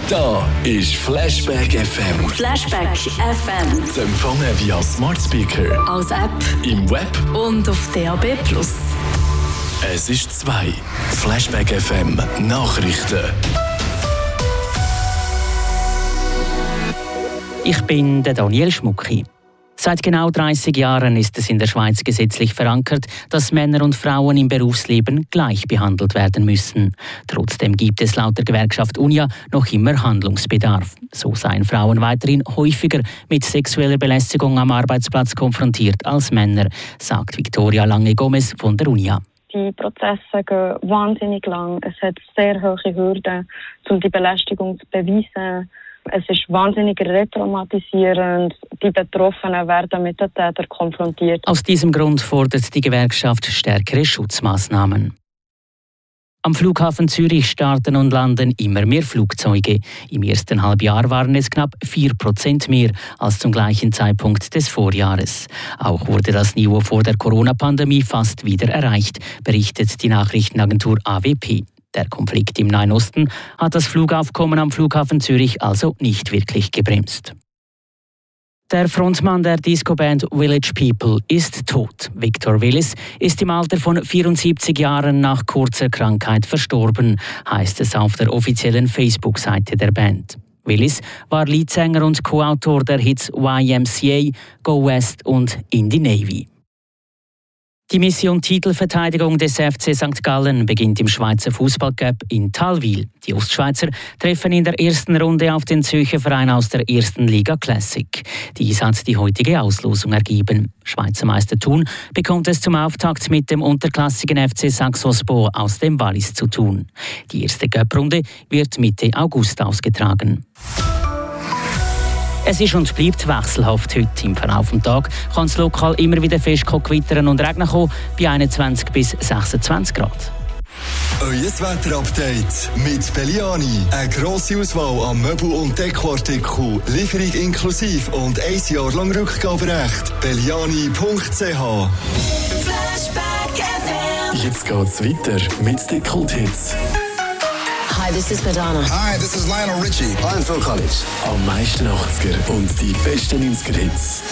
Da ist Flashback FM. Flashback FM. Zu empfangen via Smart Speaker, Als App im Web. und auf DAB+. Es ist 2. Flashback FM Nachrichten. Ich bin der Daniel Schmucki. Seit genau 30 Jahren ist es in der Schweiz gesetzlich verankert, dass Männer und Frauen im Berufsleben gleich behandelt werden müssen. Trotzdem gibt es laut der Gewerkschaft Unia noch immer Handlungsbedarf. So seien Frauen weiterhin häufiger mit sexueller Belästigung am Arbeitsplatz konfrontiert als Männer, sagt Victoria Lange-Gomez von der Unia. Die Prozesse gehen wahnsinnig lang. Es hat sehr hohe Hürden, um die Belästigung zu beweisen. Es ist wahnsinnig retraumatisierend. Die Betroffenen werden mit den Tätern konfrontiert. Aus diesem Grund fordert die Gewerkschaft stärkere Schutzmaßnahmen. Am Flughafen Zürich starten und landen immer mehr Flugzeuge. Im ersten Halbjahr waren es knapp 4% mehr als zum gleichen Zeitpunkt des Vorjahres. Auch wurde das Niveau vor der Corona-Pandemie fast wieder erreicht, berichtet die Nachrichtenagentur AWP. Der Konflikt im Nahen Osten hat das Flugaufkommen am Flughafen Zürich also nicht wirklich gebremst. Der Frontmann der Disco-Band Village People ist tot. Victor Willis ist im Alter von 74 Jahren nach kurzer Krankheit verstorben, heißt es auf der offiziellen Facebook-Seite der Band. Willis war Leadsänger und Co-Autor der Hits YMCA, Go West und In the Navy. Die Mission Titelverteidigung des FC St. Gallen beginnt im Schweizer Fußballcup in Talwil. Die Ostschweizer treffen in der ersten Runde auf den Zürcher Verein aus der ersten Liga Classic. Dies hat die heutige Auslosung ergeben. Schweizer Meister Thun bekommt es zum Auftakt mit dem unterklassigen FC Saxospor aus dem Wallis zu tun. Die erste Cup-Runde wird Mitte August ausgetragen. Es ist und bleibt wechselhaft heute. Im Verlauf des Tages kann es lokal immer wieder fest gewittern und regnen kommen, bei 21 bis 26 Grad. Euer Wetterupdate mit Belliani. Eine grosse Auswahl an Möbel- und Dekoartikeln, Lieferung inklusive und 1 Jahr lang Rückgaberecht. Belliani.ch. Jetzt geht's weiter mit den Kulthits. Hi, this is Madonna. Hi, this is Lionel Richie. I'm Phil Collins. Am meisten 80er und die besten 90er-Hits.